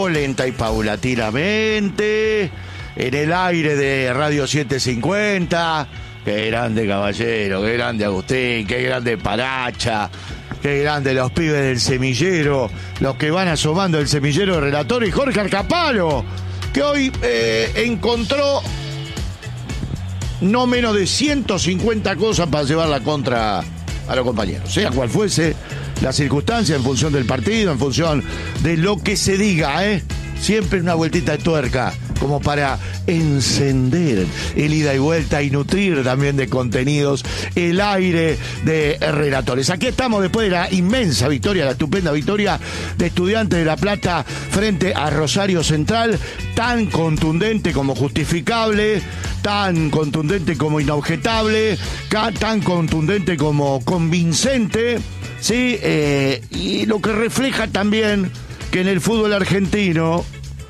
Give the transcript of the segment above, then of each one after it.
Lenta y paulatinamente en el aire de Radio 750. Qué grande Caballero, qué grande Agustín, qué grande Paracha, qué grande los pibes del semillero, los que van asomando el semillero de relator, y Jorge Arcapalo, que hoy encontró no menos de 150 cosas para llevar la contra a los compañeros, sea cual fuese la circunstancia, en función del partido, en función de lo que se diga, siempre una vueltita de tuerca, como para encender el ida y vuelta y nutrir también de contenidos el aire de relatores. Aquí estamos después de la inmensa victoria, la estupenda victoria de Estudiantes de La Plata frente a Rosario Central, tan contundente como justificable, tan contundente como inobjetable, tan contundente como convincente, ¿sí? Y lo que refleja también que en el fútbol argentino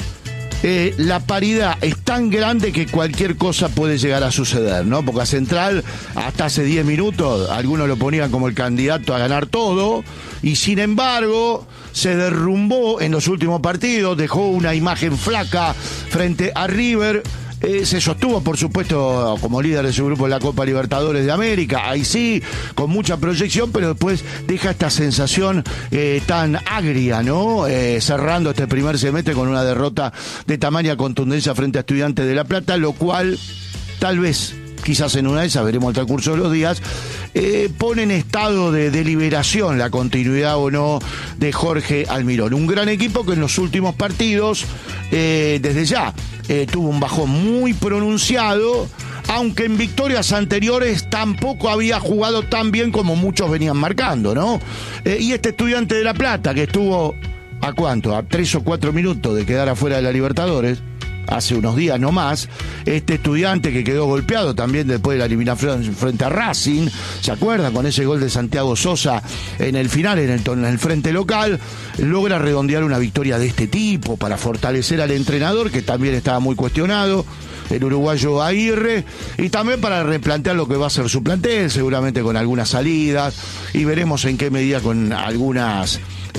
la paridad es tan grande que cualquier cosa puede llegar a suceder, ¿no? Porque a Central, hasta hace 10 minutos, algunos lo ponían como el candidato a ganar todo, y sin embargo se derrumbó en los últimos partidos, dejó una imagen flaca frente a River. Se sostuvo, por supuesto, como líder de su grupo en la Copa Libertadores de América, ahí sí, con mucha proyección, pero después deja esta sensación tan agria, ¿no? Cerrando este primer semestre con una derrota de tamaña contundencia frente a Estudiantes de La Plata, lo cual, tal vez, quizás en una de esas, veremos el transcurso de los días, pone en estado de deliberación la continuidad o no de Jorge Almirón. Un gran equipo que en los últimos partidos, desde ya, tuvo un bajón muy pronunciado, aunque en victorias anteriores tampoco había jugado tan bien como muchos venían marcando, ¿no? Y este Estudiante de La Plata, que estuvo, ¿a cuánto? A 3 o 4 minutos de quedar afuera de la Libertadores, hace unos días no más, este Estudiante que quedó golpeado también después de la eliminación frente a Racing, ¿se acuerdan? Con ese gol de Santiago Sosa en el final, en el frente local, logra redondear una victoria de este tipo para fortalecer al entrenador, que también estaba muy cuestionado, el uruguayo Aguirre, y también para replantear lo que va a ser su plantel, seguramente con algunas salidas, y veremos en qué medida con algunas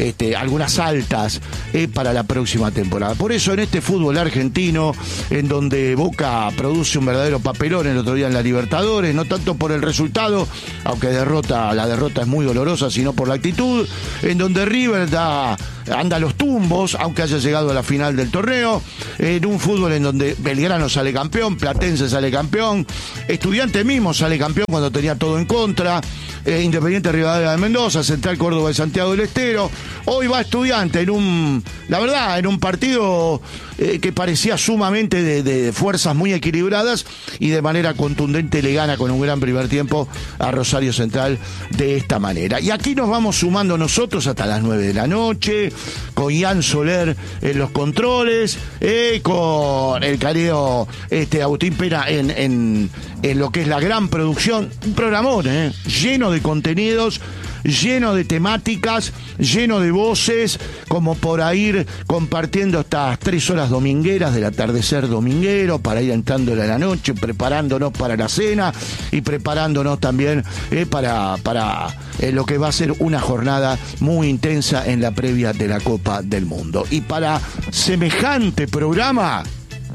altas para la próxima temporada. Por eso en este fútbol argentino, en donde Boca produce un verdadero papelón el otro día en la Libertadores, no tanto por el resultado, aunque la derrota es muy dolorosa, sino por la actitud, en donde River anda a los tumbos, aunque haya llegado a la final del torneo, en un fútbol en donde Belgrano sale campeón, Platense sale campeón, Estudiante mismo sale campeón cuando tenía todo en contra, Independiente Rivadavia de Mendoza, Central Córdoba de Santiago del Estero. Hoy va Estudiante en un partido que parecía sumamente de fuerzas muy equilibradas, y de manera contundente le gana con un gran primer tiempo a Rosario Central de esta manera. Y aquí nos vamos sumando nosotros hasta las 9 de la noche, con Ian Soler en los controles, con el careo Agustín Pena en lo que es la gran producción. Un programón, lleno de contenidos, lleno de temáticas, lleno de voces, como por ir compartiendo estas 3 horas domingueras del atardecer dominguero, para ir entrando en la noche, preparándonos para la cena y preparándonos también para lo que va a ser una jornada muy intensa en la previa de la Copa del Mundo. Y para semejante programa,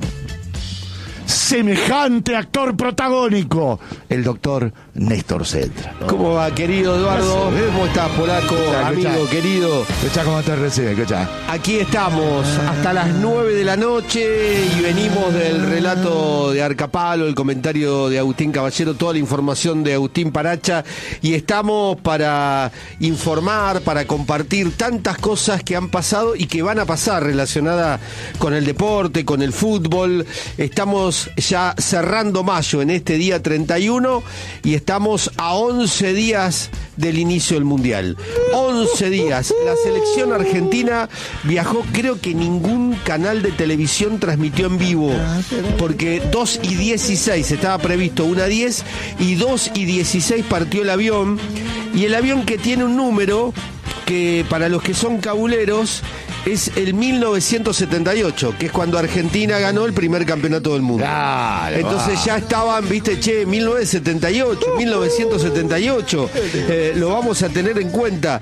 semejante actor protagónico, el doctor Néstor Cetra. ¿Cómo va, querido Eduardo? ¿Cómo estás, polaco? Amigo querido. ¿Cómo te recibe? Aquí estamos hasta las 9 de la noche y venimos del relato de Arcapalo, el comentario de Agustín Caballero, toda la información de Agustín Paracha, y estamos para informar, para compartir tantas cosas que han pasado y que van a pasar relacionadas con el deporte, con el fútbol. Estamos ya cerrando mayo en este día 31 y estamos a 11 días del inicio del Mundial. 11 días. La selección argentina viajó, creo que ningún canal de televisión transmitió en vivo, porque 2:16 estaba previsto, 1:10, y 2:16 partió el avión, y el avión, que tiene un número que para los que son cabuleros es el 1978, que es cuando Argentina ganó el primer campeonato del mundo. Claro, entonces ya estaban, viste, 1978, lo vamos a tener en cuenta,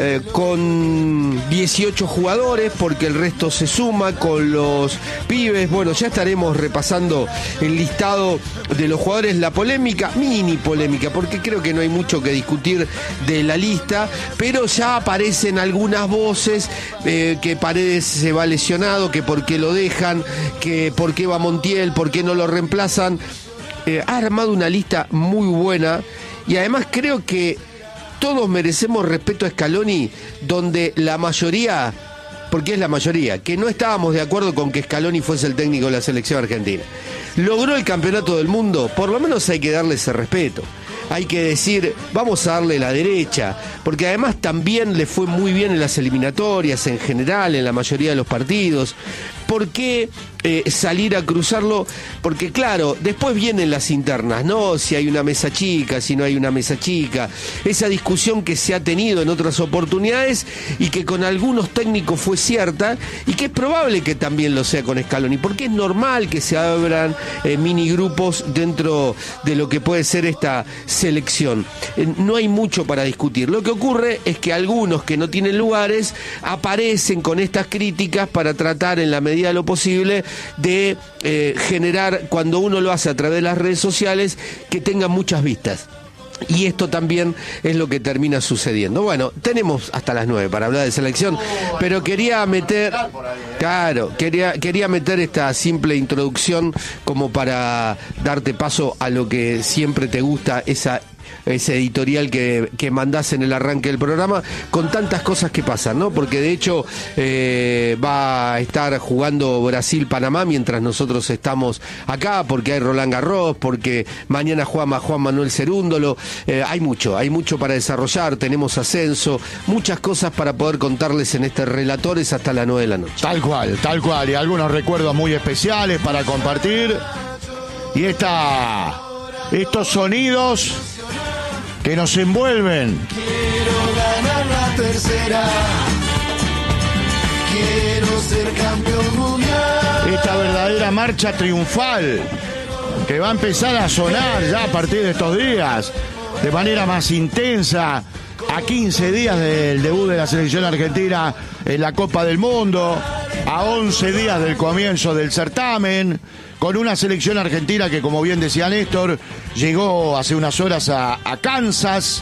con 18 jugadores, porque el resto se suma con los pibes. Bueno, ya estaremos repasando el listado de los jugadores, la polémica, mini polémica, porque creo que no hay mucho que discutir de la lista, pero ya aparecen algunas voces, que Paredes se va lesionado, que por qué lo dejan, que por qué va Montiel, por qué no lo reemplazan. Ha armado una lista muy buena y además creo que todos merecemos respeto a Scaloni, donde la mayoría, porque es la mayoría, que no estábamos de acuerdo con que Scaloni fuese el técnico de la selección argentina. Logró el campeonato del mundo, por lo menos hay que darle ese respeto. Hay que decir, vamos a darle la derecha, porque además también le fue muy bien en las eliminatorias, en general, en la mayoría de los partidos. ¿Por qué salir a cruzarlo? Porque claro, después vienen las internas, ¿no? Si hay una mesa chica, si no hay una mesa chica. Esa discusión que se ha tenido en otras oportunidades y que con algunos técnicos fue cierta y que es probable que también lo sea con Scaloni, porque es normal que se abran minigrupos dentro de lo que puede ser esta selección. No hay mucho para discutir. Lo que ocurre es que algunos que no tienen lugares aparecen con estas críticas para tratar en la medida de lo posible de generar, cuando uno lo hace a través de las redes sociales, que tenga muchas vistas. Y esto también es lo que termina sucediendo. Bueno, tenemos hasta las 9 para hablar de selección, pero quería meter, quería meter esta simple introducción como para darte paso a lo que siempre te gusta, ese editorial que mandás en el arranque del programa, con tantas cosas que pasan, ¿no? Porque de hecho va a estar jugando Brasil-Panamá mientras nosotros estamos acá, porque hay Roland Garros, porque mañana juega Juan Manuel Cerúndolo. Hay mucho para desarrollar, tenemos ascenso, muchas cosas para poder contarles en este Relatores hasta las 9 de la noche. Tal cual, y algunos recuerdos muy especiales para compartir. Y estos sonidos que nos envuelven. Quiero ganar la tercera. Quiero ser campeón mundial. Esta verdadera marcha triunfal que va a empezar a sonar ya a partir de estos días de manera más intensa, a 15 días del debut de la selección argentina en la Copa del Mundo, a 11 días del comienzo del certamen, con una selección argentina que, como bien decía Néstor, llegó hace unas horas a Kansas.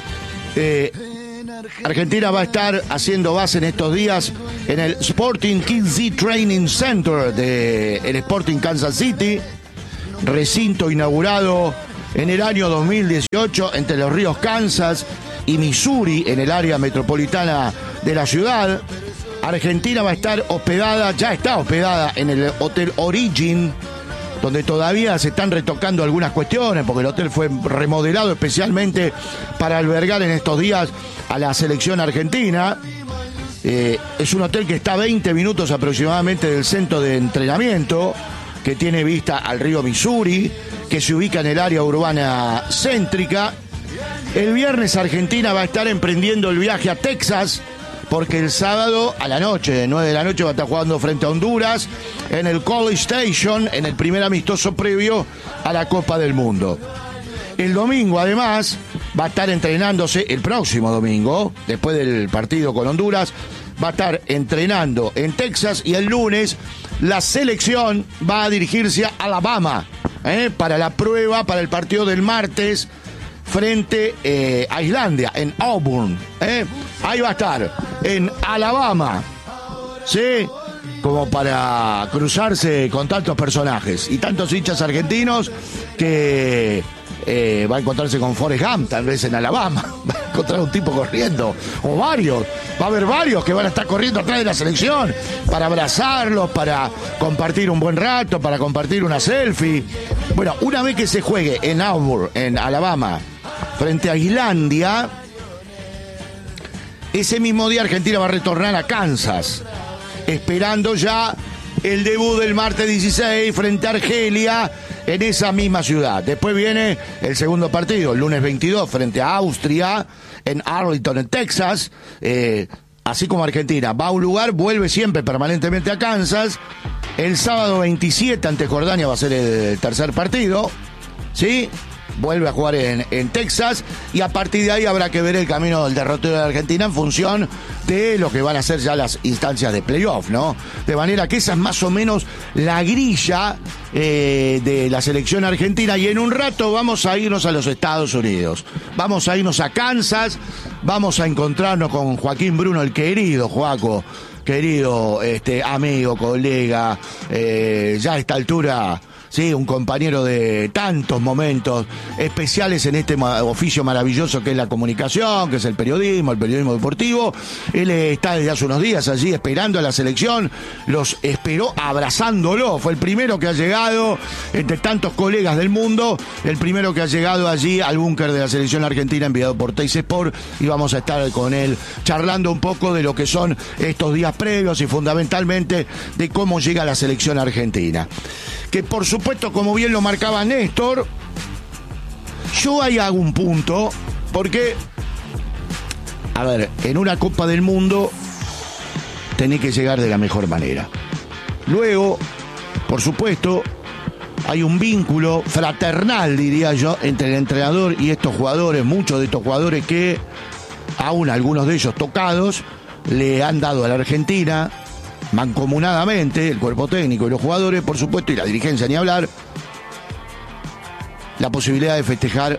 Argentina va a estar haciendo base en estos días en el Sporting Kids Training Center del Sporting Kansas City, recinto inaugurado en el año 2018 entre los ríos Kansas y Missouri, en el área metropolitana de la ciudad. Argentina va a estar ya está hospedada en el Hotel Origin, donde todavía se están retocando algunas cuestiones, porque el hotel fue remodelado especialmente para albergar en estos días a la selección argentina. Es un hotel que está a 20 minutos aproximadamente del centro de entrenamiento, que tiene vista al río Missouri, que se ubica en el área urbana céntrica. El viernes Argentina va a estar emprendiendo el viaje a Texas, porque el sábado a la noche, de 9 de la noche, va a estar jugando frente a Honduras en el College Station, en el primer amistoso previo a la Copa del Mundo. El domingo, además, va a estar entrenándose, el próximo domingo, después del partido con Honduras, va a estar entrenando en Texas, y el lunes la selección va a dirigirse a Alabama, para la prueba, para el partido del martes, frente a Islandia, en Auburn. Ahí va a estar, en Alabama, ¿sí? Como para cruzarse con tantos personajes y tantos hinchas argentinos, que va a encontrarse con Forrest Gump, tal vez en Alabama. Va a encontrar un tipo corriendo, o varios. Va a haber varios que van a estar corriendo atrás de la selección para abrazarlos, para compartir un buen rato, para compartir una selfie. Bueno, una vez que se juegue en Auburn, en Alabama, frente a Islandia, ese mismo día Argentina va a retornar a Kansas, esperando ya el debut del martes 16 frente a Argelia en esa misma ciudad. Después viene el segundo partido, el lunes 22, frente a Austria, en Arlington, en Texas. así como Argentina va a un lugar, vuelve siempre permanentemente a Kansas. El sábado 27 ante Jordania va a ser el tercer partido, ¿sí? Vuelve a jugar en Texas y a partir de ahí habrá que ver el camino del derrotero de Argentina en función de lo que van a ser ya las instancias de playoff, ¿no? De manera que esa es más o menos la grilla de la selección argentina, y en un rato vamos a irnos a los Estados Unidos. Vamos a irnos a Kansas, vamos a encontrarnos con Joaquín Bruno, el querido Joaco, querido amigo, colega, ya a esta altura... Sí, un compañero de tantos momentos especiales en este oficio maravilloso que es la comunicación, que es el periodismo deportivo. Él está desde hace unos días allí esperando a la selección, los esperó abrazándolo. Fue el primero que ha llegado, entre tantos colegas del mundo, el primero que ha llegado allí al búnker de la selección argentina enviado por Teis Sport, y vamos a estar con él charlando un poco de lo que son estos días previos y fundamentalmente de cómo llega la selección argentina. Que por supuesto, como bien lo marcaba Néstor, yo ahí hago un punto, porque, a ver, en una Copa del Mundo tenés que llegar de la mejor manera. Luego, por supuesto, hay un vínculo fraternal, diría yo, entre el entrenador y estos jugadores, muchos de estos jugadores que, aún algunos de ellos tocados, le han dado a la Argentina mancomunadamente, el cuerpo técnico y los jugadores, por supuesto, y la dirigencia ni hablar, la posibilidad de festejar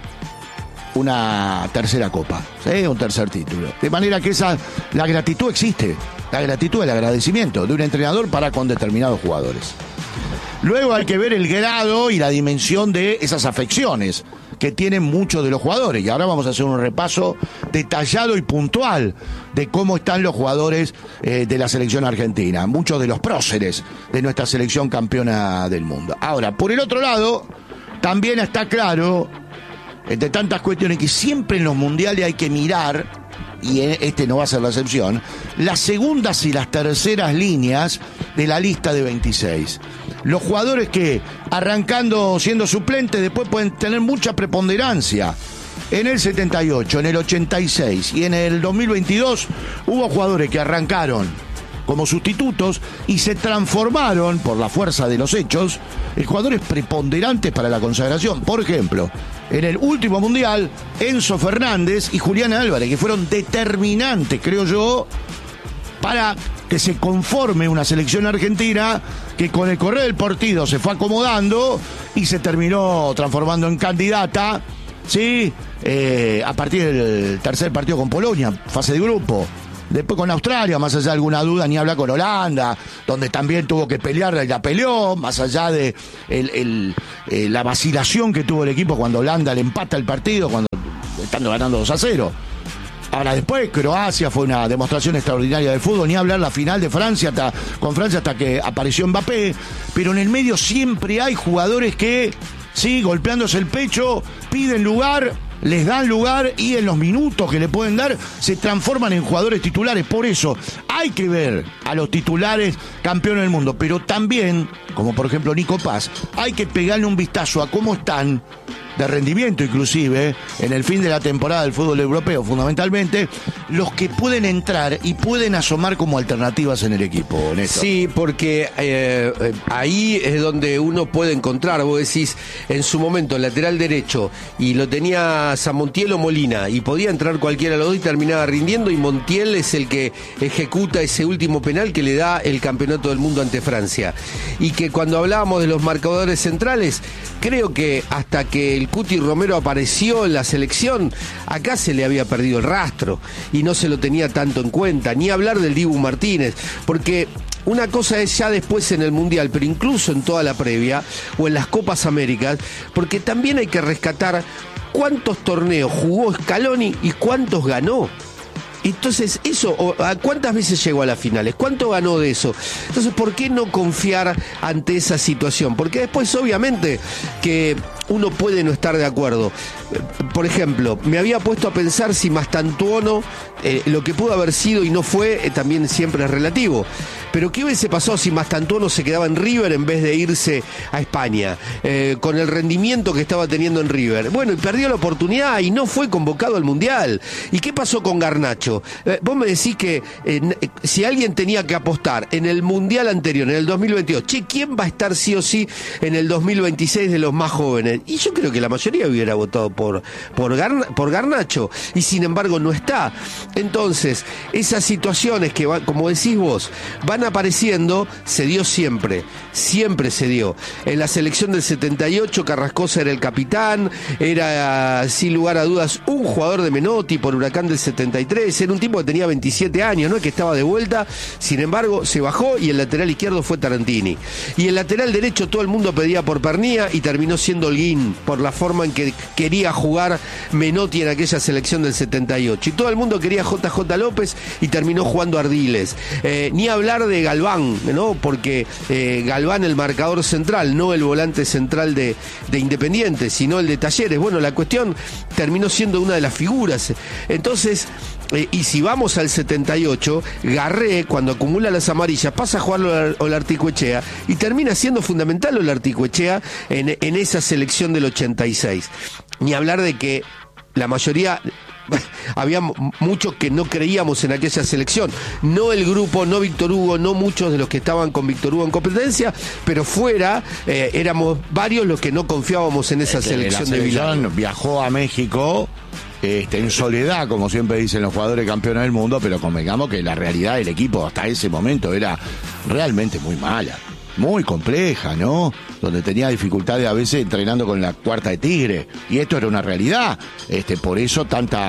una tercera copa, ¿sí? Un tercer título. De manera que la gratitud existe, la gratitud, el agradecimiento de un entrenador para con determinados jugadores. Luego hay que ver el grado y la dimensión de esas afecciones que tienen muchos de los jugadores. Y ahora vamos a hacer un repaso detallado y puntual de cómo están los jugadores de la selección argentina. Muchos de los próceres de nuestra selección campeona del mundo. Ahora, por el otro lado, también está claro, entre tantas cuestiones, que siempre en los mundiales hay que mirar, y este no va a ser la excepción, las segundas y las terceras líneas de la lista de 26. Los jugadores que, arrancando siendo suplentes, después pueden tener mucha preponderancia. En el 78, en el 86 y en el 2022 hubo jugadores que arrancaron como sustitutos y se transformaron, por la fuerza de los hechos, en jugadores preponderantes para la consagración. Por ejemplo, en el último mundial, Enzo Fernández y Julián Álvarez, que fueron determinantes, creo yo, para que se conforme una selección argentina que con el correr del partido se fue acomodando y se terminó transformando en candidata, ¿sí? A partir del tercer partido con Polonia, fase de grupo. Después con Australia, más allá de alguna duda, ni habla con Holanda, donde también tuvo que pelear y la peleó, más allá de la vacilación que tuvo el equipo cuando Holanda le empata el partido, cuando estando ganando 2-0. Ahora después, Croacia fue una demostración extraordinaria de fútbol, ni hablar la final de Francia con Francia hasta que apareció Mbappé, pero en el medio siempre hay jugadores que, sí, golpeándose el pecho, piden lugar, les dan lugar y en los minutos que le pueden dar se transforman en jugadores titulares. Por eso hay que ver a los titulares campeones del mundo, pero también, como por ejemplo Nico Paz, hay que pegarle un vistazo a cómo están de rendimiento, inclusive en el fin de la temporada del fútbol europeo, fundamentalmente los que pueden entrar y pueden asomar como alternativas en el equipo, Néstor. Sí, porque ahí es donde uno puede encontrar, vos decís, en su momento el lateral derecho, y lo tenía San Montiel o Molina, y podía entrar cualquiera de los dos y terminaba rindiendo, y Montiel es el que ejecuta ese último penal que le da el campeonato del mundo ante Francia. Y que cuando hablábamos de los marcadores centrales, creo que hasta que el Cuti Romero apareció en la selección, acá se le había perdido el rastro y no se lo tenía tanto en cuenta, ni hablar del Dibu Martínez, porque una cosa es ya después en el Mundial, pero incluso en toda la previa o en las Copas Américas, porque también hay que rescatar cuántos torneos jugó Scaloni y cuántos ganó. Entonces, eso, ¿cuántas veces llegó a las finales? ¿Cuánto ganó de eso? Entonces, ¿por qué no confiar ante esa situación? Porque después, obviamente, que uno puede no estar de acuerdo. Por ejemplo, me había puesto a pensar si Mastantuono, lo que pudo haber sido y no fue, también siempre es relativo. Pero ¿qué hubiese pasado si Mastantuono se quedaba en River en vez de irse a España? Con el rendimiento que estaba teniendo en River. Bueno, y perdió la oportunidad y no fue convocado al Mundial. ¿Y qué pasó con Garnacho? Vos me decís que si alguien tenía que apostar en el Mundial anterior, en el 2022, ¿quién va a estar sí o sí en el 2026 de los más jóvenes? Y yo creo que la mayoría hubiera votado por Garnacho. Y sin embargo no está. Entonces, esas situaciones que van, como decís vos, van apareciendo, se dio siempre se dio. En la selección del 78, Carrascosa era el capitán, era sin lugar a dudas un jugador de Menotti por Huracán del 73, era un tipo que tenía 27 años, no es que estaba de vuelta, sin embargo se bajó y el lateral izquierdo fue Tarantini. Y el lateral derecho todo el mundo pedía por Pernía y terminó siendo Holguín, por la forma en que quería jugar Menotti en aquella selección del 78. Y todo el mundo quería JJ López y terminó jugando Ardiles. Ni hablar de Galván, ¿no? Porque Galván el marcador central, no el volante central de Independiente, sino el de Talleres. Bueno, la cuestión terminó siendo una de las figuras. Entonces, y si vamos al 78, Garré, cuando acumula las amarillas, pasa a jugar Olarticoechea y termina siendo fundamental Olarticoechea en esa selección del 86. Ni hablar de que la mayoría... había muchos que no creíamos en aquella selección, no el grupo, no Víctor Hugo, no muchos de los que estaban con Víctor Hugo en competencia, pero fuera éramos varios los que no confiábamos en esa selección de Villar. Viajó a México en soledad, como siempre dicen los jugadores campeones del mundo, pero convengamos que la realidad del equipo hasta ese momento era realmente muy mala, muy compleja, ¿no? Donde tenía dificultades a veces entrenando con la cuarta de Tigre, y esto era una realidad. Por eso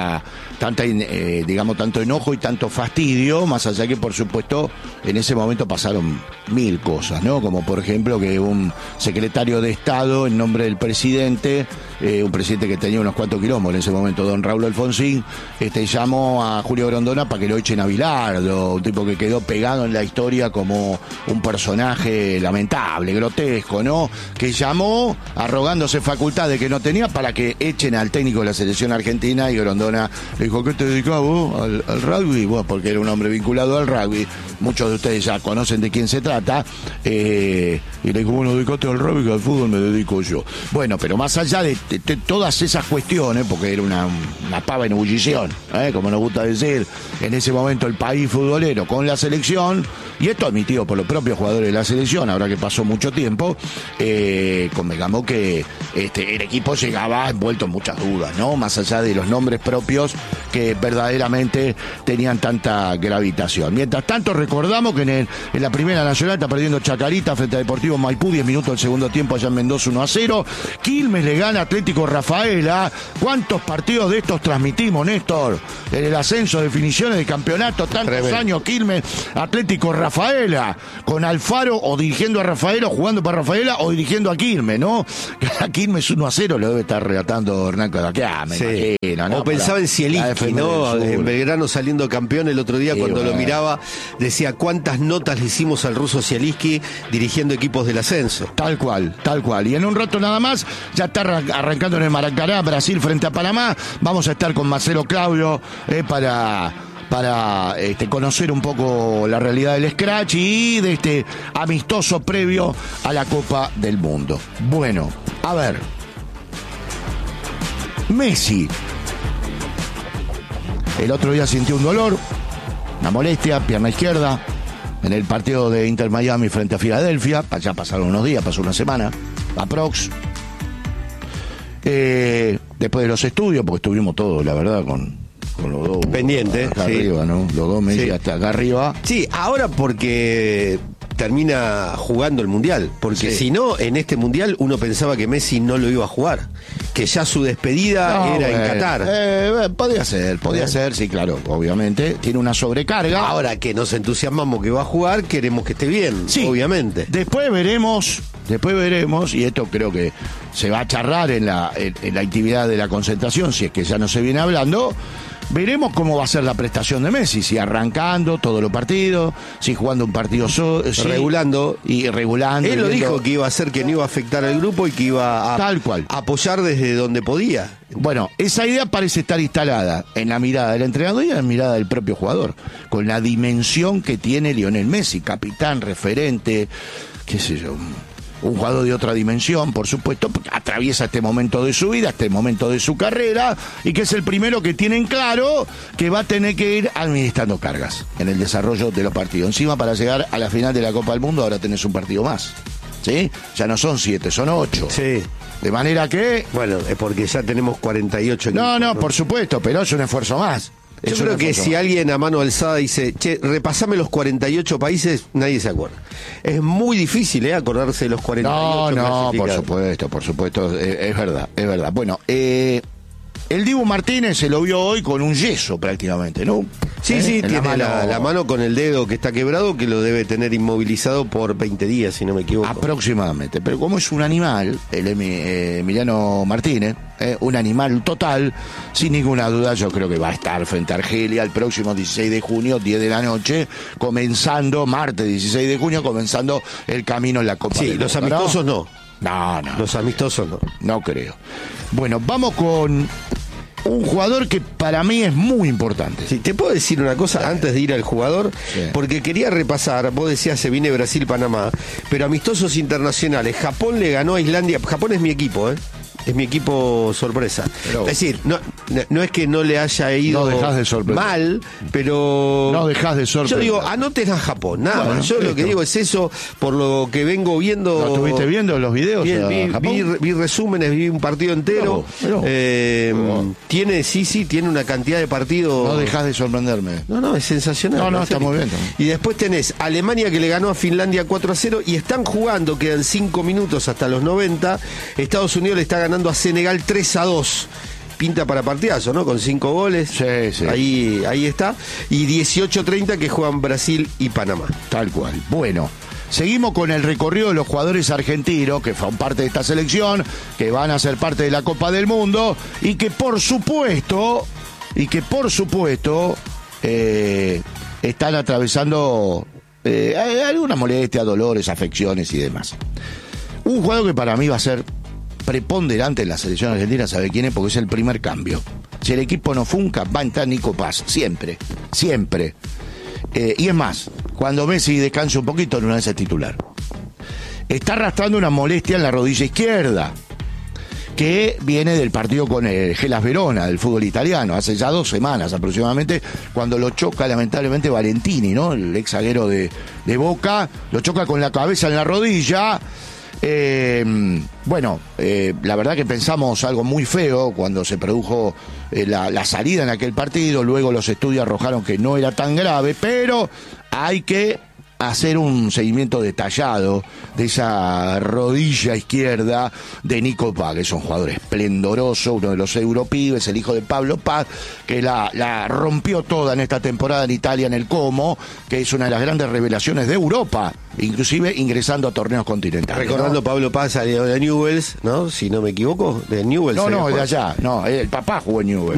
digamos, tanto enojo y tanto fastidio, más allá que por supuesto en ese momento pasaron mil cosas, ¿no? Como por ejemplo que un secretario de Estado en nombre del presidente, un presidente que tenía unos cuantos quilombos en ese momento, don Raúl Alfonsín, llamó a Julio Grondona para que lo echen a Bilardo, un tipo que quedó pegado en la historia como un personaje lamentable, grotesco, ¿no? Que llamó arrogándose facultades que no tenía para que echen al técnico de la selección argentina, y Grondona le dijo: ¿qué te dedicás vos? ¿Al rugby? Bueno, porque era un hombre vinculado al rugby, muchos de ustedes ya conocen de quién se trata, y le dijo: bueno, dedicate al rugby, que al fútbol me dedico yo. Bueno, pero más allá de todas esas cuestiones, porque era una pava en ebullición, como nos gusta decir en ese momento el país futbolero con la selección, y esto admitido por los propios jugadores de la selección, ahora que pasó mucho tiempo, convengamos que el equipo llegaba envuelto en muchas dudas, ¿no? Más allá de los nombres propios que verdaderamente tenían tanta gravitación. Mientras tanto, recordamos que en la Primera Nacional está perdiendo Chacarita frente a Deportivo Maipú, 10 minutos del segundo tiempo allá en Mendoza, 1-0. Quilmes le gana a Atlético Rafaela. ¿Cuántos partidos de estos transmitimos, Néstor? En el ascenso, definiciones de campeonato, tantos años, Quilmes, Atlético Rafaela, con Alfaro o dirigiendo a Rafaela, o jugando para Rafaela, o dirigiendo a Quilmes, ¿no? A Quilmes 1-0 lo debe estar relatando Hernán Cadaquiá, me imagino, ¿no? O pensaba en Zielinski, ¿no? En Belgrano saliendo campeón el otro día, cuando lo miraba, decía cuántas notas le hicimos al ruso Zielinski dirigiendo equipos del ascenso. Tal cual. Y en un rato nada más, ya está arrancando en el Maracaná, Brasil frente a Panamá. Vamos a estar con Marcelo Claudio para conocer un poco la realidad del scratch y de este amistoso previo a la Copa del Mundo. Bueno, a ver, Messi el otro día sintió un dolor, una molestia, pierna izquierda, en el partido de Inter Miami frente a Filadelfia. Ya pasaron unos días, pasó una semana aprox. Después de los estudios, porque estuvimos todos, la verdad, con los dos pendientes, acá arriba, ¿no? Los dos Messi hasta acá arriba. Sí, ahora porque termina jugando el Mundial, porque si no, en este Mundial uno pensaba que Messi no lo iba a jugar, que ya su despedida era en Qatar. Podía ser, sí, claro, obviamente, tiene una sobrecarga. Ahora que nos entusiasmamos que va a jugar, queremos que esté bien, sí, obviamente. Después veremos, y esto creo que se va a charlar en la actividad de la concentración, si es que ya no se viene hablando, Veremos cómo va a ser la prestación de Messi, si arrancando todos los partidos, si jugando un partido regulando. Y regulando. Él lo dijo que iba a hacer, que no iba a afectar al grupo y que iba a tal cual apoyar desde donde podía. Bueno, esa idea parece estar instalada en la mirada del entrenador y en la mirada del propio jugador, con la dimensión que tiene Lionel Messi, capitán, referente, qué sé yo, un jugador de otra dimensión, por supuesto, atraviesa este momento de su vida, este momento de su carrera, y que es el primero que tienen claro que va a tener que ir administrando cargas en el desarrollo de los partidos. Encima, para llegar a la final de la Copa del Mundo, ahora tenés un partido más, ¿sí? Ya no son 7, son 8. Sí. De manera que... Bueno, es porque ya tenemos 48 equipos. No, por supuesto, pero es un esfuerzo más. Yo creo que si alguien a mano alzada dice, che, repasame los 48 países, nadie se acuerda. Es muy difícil, acordarse de los 48 No, por supuesto, es verdad. Bueno, el Dibu Martínez se lo vio hoy con un yeso prácticamente, ¿no? Sí, tiene la mano con el dedo que está quebrado, que lo debe tener inmovilizado por 20 días, si no me equivoco. Aproximadamente, pero como es un animal, el Emiliano Martínez, un animal total, sin ninguna duda yo creo que va a estar frente a Argelia el próximo 16 de junio, 10 de la noche, martes 16 de junio, comenzando el camino en la Copa del Mundo. Los amistosos no. No. Los amistosos no. No creo. Bueno, vamos con un jugador que para mí es muy importante. Sí, te puedo decir una cosa antes de ir al jugador, porque quería repasar, vos decías se viene Brasil-Panamá, pero amistosos internacionales, Japón le ganó a Islandia, Japón es mi equipo, es mi equipo sorpresa. Pero, es decir, no es que no le haya ido mal, pero... No dejas de sorprender. Yo digo, anoten a Japón, nada. Bueno, yo lo que digo es eso, por lo que vengo viendo... ¿Lo estuviste viendo los videos? Vi resúmenes, vi un partido entero. Tiene una cantidad de partidos... No dejas de sorprenderme. No, es sensacional. No, está muy bien. Y después tenés Alemania, que le ganó a Finlandia 4-0 y están jugando, quedan 5 minutos hasta los 90. Estados Unidos le está ganando a Senegal 3-2. Pinta para partidazo, ¿no? Con 5 goles. Sí. Ahí está. Y 18-30 que juegan Brasil y Panamá. Tal cual. Bueno, seguimos con el recorrido de los jugadores argentinos que son parte de esta selección, que van a ser parte de la Copa del Mundo y que por supuesto están atravesando alguna molestia, dolores, afecciones y demás. Un jugador que para mí va a ser preponderante en la selección argentina, ¿sabe quién es? Porque es el primer cambio. Si el equipo no funca, va a entrar Nico Paz, siempre. Y es más, cuando Messi descanse un poquito, no es el titular. Está arrastrando una molestia en la rodilla izquierda, que viene del partido con el Hellas Verona, del fútbol italiano, hace ya 2 semanas aproximadamente, cuando lo choca lamentablemente Valentini, ¿no? El ex zaguero de Boca, lo choca con la cabeza en la rodilla. La verdad que pensamos algo muy feo cuando se produjo la salida en aquel partido. Luego los estudios arrojaron que no era tan grave, pero hay que hacer un seguimiento detallado de esa rodilla izquierda de Nico Paz, que es un jugador esplendoroso, uno de los europibes, el hijo de Pablo Paz, que la rompió toda en esta temporada en Italia en el Como, que es una de las grandes revelaciones de Europa, inclusive ingresando a torneos continentales. Recordando, ¿no? Pablo Paz salió de Newell's, ¿no? Si no me equivoco, de Newell's. No, de allá, no, el papá jugó en Newell's.